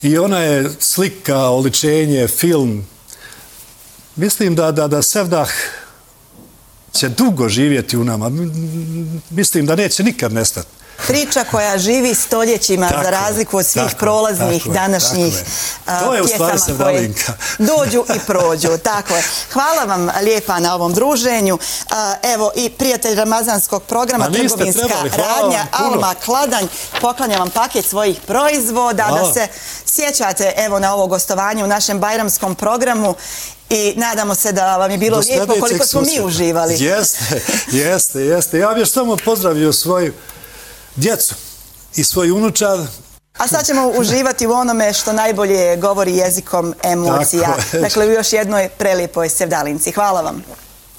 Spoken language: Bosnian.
I ona je slika, oličenje, film. Mislim da Sevdah će dugo živjeti u nama. Mislim da neće nikad nestati. Priča koja živi stoljećima za razliku od svih prolaznih današnjih pjesama koje dođu i prođu. Tako je. Hvala vam lijepa na ovom druženju. Evo i prijatelj ramazanskog programa Trgovinska radnja Alma Kladanj poklanja vam paket svojih proizvoda da se sjećate evo na ovo gostovanje u našem bajramskom programu. I nadamo se da vam je bilo lijepo koliko smo mi uživali. Jeste. Ja bih još samo pozdravio svoju djecu i svoj unučad. A sad ćemo uživati u onome što najbolje govori jezikom emocija. Dakle, u još jednoj prelijepoj sevdalinci. Hvala vam.